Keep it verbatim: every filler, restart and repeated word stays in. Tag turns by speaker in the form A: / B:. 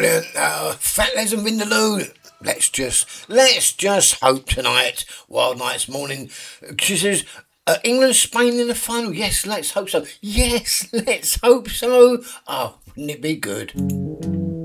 A: brilliant. Uh, Fat Les and Vindaloo. Let's just, let's just hope tonight, Wild Night's morning. She says, uh, England, Spain in the final. Yes, let's hope so. Yes, let's hope so. Oh, wouldn't it be good?